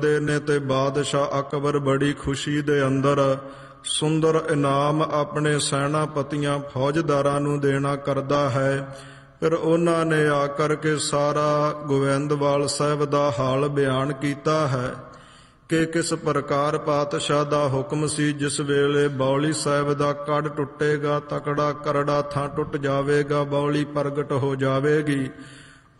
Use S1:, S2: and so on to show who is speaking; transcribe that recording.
S1: ਦੇ ਨੇ ਤੇ ਬਾਦਸ਼ਾਹ ਅਕਬਰ ਬੜੀ ਖੁਸ਼ੀ ਦੇ ਅੰਦਰ ਸੁੰਦਰ ਇਨਾਮ ਆਪਣੇ ਸੈਨਾਪਤੀਆਂ ਫੌਜਦਾਰਾਂ ਨੂੰ ਦੇਣਾ ਕਰਦਾ ਹੈ। ਫਿਰ ਉਹਨਾਂ ਨੇ ਆ ਕਰਕੇ ਸਾਰਾ ਗੋਬਿੰਦਵਾਲ ਸਾਹਿਬ ਦਾ ਹਾਲ ਬਿਆਨ ਕੀਤਾ ਹੈ ਕਿ ਕਿਸ ਪ੍ਰਕਾਰ ਪਾਤਸ਼ਾਹ ਦਾ ਹੁਕਮ ਸੀ। ਜਿਸ ਵੇਲੇ ਬੌਲੀ ਸਾਹਿਬ ਦਾ ਕੜ ਟੁੱਟੇਗਾ, ਤਕੜਾ ਕਰੜਾ ਥਾਂ ਟੁੱਟ ਜਾਵੇਗਾ, ਬੌਲੀ ਪ੍ਰਗਟ ਹੋ ਜਾਵੇਗੀ।